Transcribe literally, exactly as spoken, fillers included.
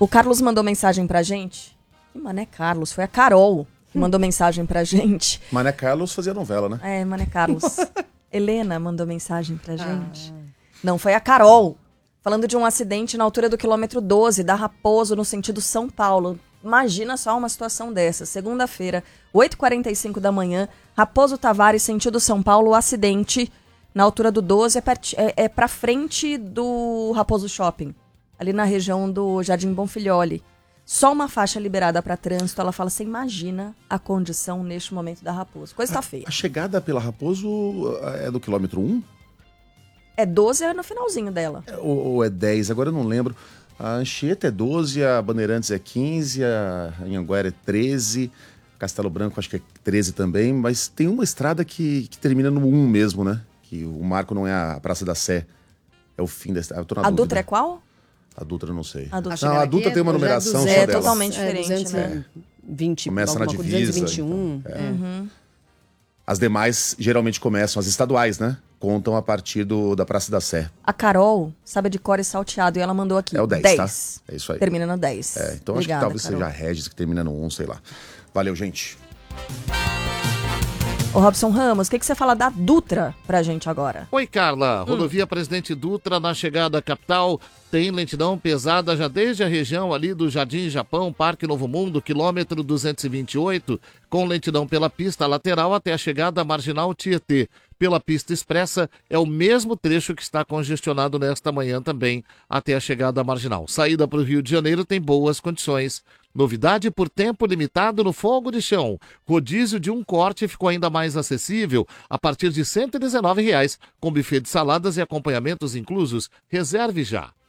O Carlos mandou mensagem pra gente. Que Mané Carlos? Foi a Carol que mandou mensagem pra gente. Mané Carlos fazia novela, né? É, Mané Carlos. Helena mandou mensagem pra gente. Ah. Não, foi a Carol. Falando de um acidente na altura do quilômetro doze, da Raposo, no sentido São Paulo. Imagina só uma situação dessa. Segunda-feira, oito e quarenta e cinco da manhã, Raposo Tavares, sentido São Paulo, acidente na altura do doze, é, perti- é, é pra frente do Raposo Shopping, ali na região do Jardim Bonfilholi. Só uma faixa liberada para trânsito. Ela fala, você imagina a condição neste momento da Raposo. Coisa tá feia. A chegada pela Raposo é do quilômetro um? É doze, é no finalzinho dela. É, ou, ou é dez, agora eu não lembro. A Anchieta é doze, a Bandeirantes é quinze, a Anhanguera é treze, Castelo Branco acho que é treze também, mas tem uma estrada que, que termina no um mesmo, né? Que o marco não é a Praça da Sé, é o fim da estrada. A Dutra é qual? A Dutra eu não sei. A Dutra, não, a Dutra tem uma numeração é só é dela. totalmente diferente, é, né? vinte, começa na divisa. duzentos e vinte e um. Então, é. Uhum. As demais geralmente começam, as estaduais, né? Contam a partir do, da Praça da Sé. A Carol sabe de cor e salteado e ela mandou aqui. É o dez, dez. Tá? É isso aí. Termina no dez. É, então Obrigada, acho que talvez Carol. seja a Regis que termina no um, sei lá. Valeu, gente. Ô Robson Ramos, o que, que você fala da Dutra pra gente agora? Oi, Carla. Rodovia hum. Presidente Dutra, na chegada à capital, tem lentidão pesada já desde a região ali do Jardim Japão, Parque Novo Mundo, quilômetro duzentos e vinte e oito, com lentidão pela pista lateral até a chegada à Marginal Tietê. Pela pista expressa, é o mesmo trecho que está congestionado nesta manhã também, até a chegada à Marginal. Saída para o Rio de Janeiro tem boas condições. Novidade por tempo limitado no fogo de chão. Rodízio de um corte ficou ainda mais acessível a partir de cento e dezenove reais, com buffet de saladas e acompanhamentos inclusos. Reserve já.